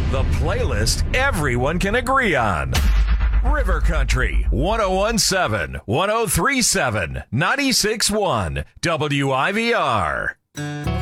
The playlist everyone can agree on. River Country 1017, 1037, 961 WIVR.